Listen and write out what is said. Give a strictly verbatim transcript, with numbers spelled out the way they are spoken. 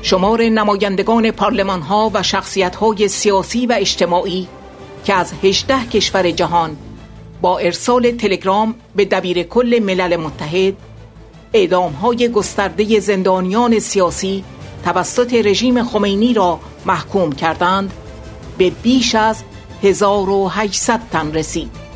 شمار نمایندگان پارلمان‌ها و شخصیت‌های سیاسی و اجتماعی که از هجده کشور جهان با ارسال تلگرام به دبیر کل ملل متحد اعدام‌های گسترده زندانیان سیاسی توسط رژیم خمینی را محکوم کردند، به بیش از هزار و هشتصد تن رسید.